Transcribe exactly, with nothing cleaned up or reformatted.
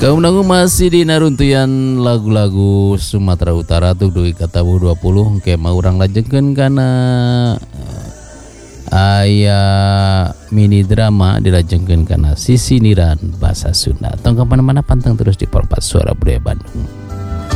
Kaum nanggung masih di naruntuyan lagu-lagu Sumatera Utara tuh dua katabu dua puluh ke mau orang lajengkeun kana aya mini drama dilajengkeun kana sisiniran bahasa Sunda. Tong kemana-mana pantang terus di Porpat Suara Budaya Bandung.